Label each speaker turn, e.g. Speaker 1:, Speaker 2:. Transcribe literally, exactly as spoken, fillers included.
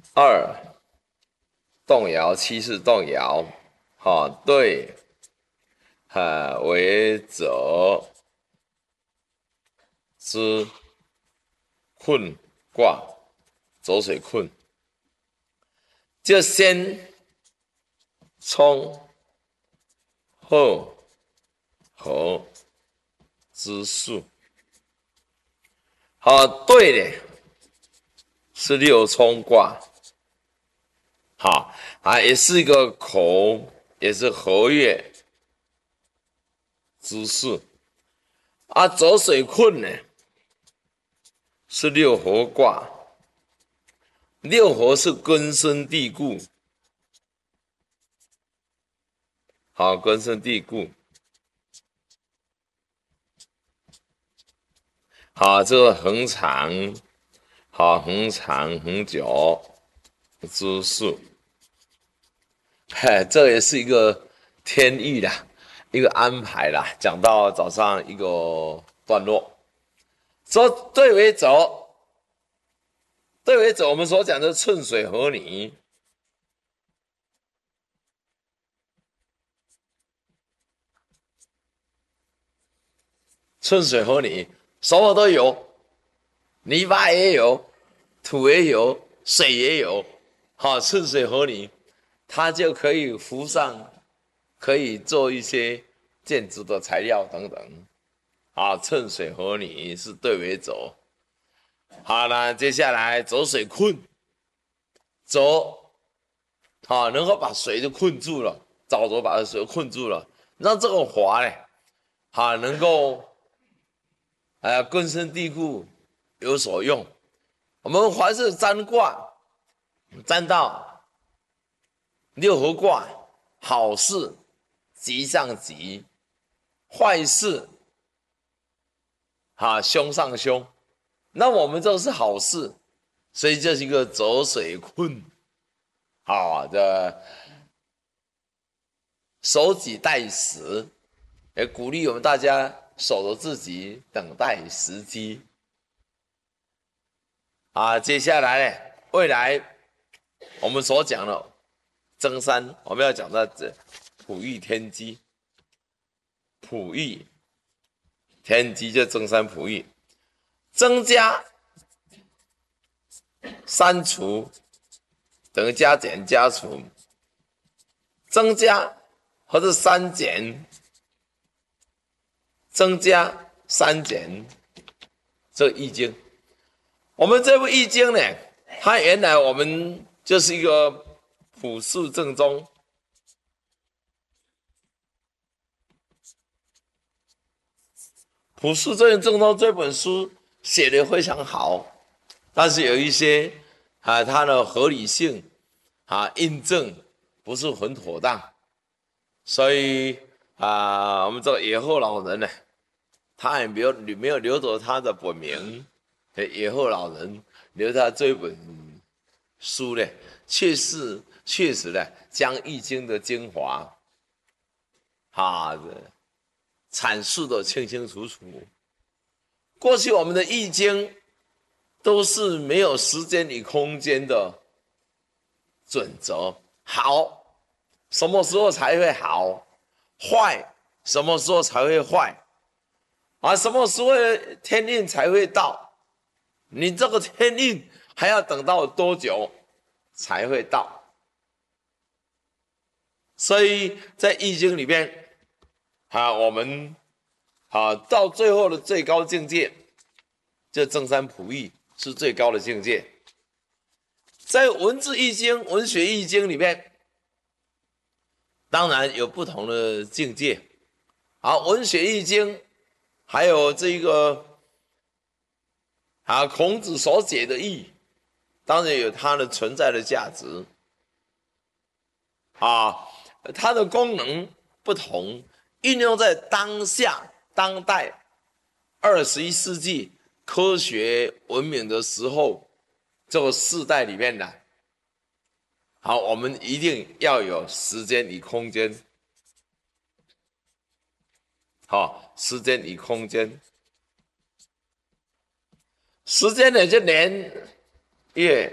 Speaker 1: 二动摇，七是动摇，好、哦、对，哈为者之困卦，走水困，就先冲后合之术。好、哦，对的，是六冲卦。好啊，也是一个口，也是合月之势啊。走水困呢，是六合卦，六合是根深蒂固，好，根深蒂固，好，这个恒长，好，恒长恒久之术，嘿，这也是一个天意啦，一个安排啦。讲到早上一个段落，说对为轴，对为轴，我们所讲的顺水河泥。顺水河泥，什么都有，泥巴也有，土也有，水也有，好，顺水河泥，它就可以浮上，可以做一些建筑的材料等等。啊，顺水河泥是对为轴。好了，接下来走水困，走，好，能够把水就困住了，沼泽把水困住了，让这个滑呢，好，能够。哎，根深蒂固，有所用。我们凡是占卦，占到六合卦，好事吉上吉，坏事啊凶上凶。那我们这是好事，所以这是一个走水困，好的，守己待时，也鼓励我们大家守着自己，等待时机。啊，接下来呢，未来我们所讲的增三，我们要讲到这普益天机，普益天机就增三普益，增加删除等于加减加除，增加或者删减，增加删减，这易经。我们这部易经呢，它原来我们就是一个普世正宗，普世正宗这本书写得非常好，但是有一些啊，它的合理性啊印证不是很妥当，所以啊，我们这个野后老人呢，他也没有没有留着他的本名。野后老人留下这本书呢，确实确实呢，将易经的精华，啊，阐述的清清楚楚。过去我们的易经都是没有时间与空间的准则，好，什么时候才会好？坏，什么时候才会坏？啊，什么时候天令才会到？你这个天令还要等到多久才会到？所以在易经里面，啊，我们啊到最后的最高境界，这正三普益是最高的境界。在文字易经、文学易经里面，当然有不同的境界。啊，文学易经还有这个。啊，孔子所解的义，当然有它的存在的价值。啊，它的功能不同，运用在当下、当代二十一世纪科学文明的时候，这个世代里面呢，好，我们一定要有时间与空间。好，时间与空间。时间呢，就年月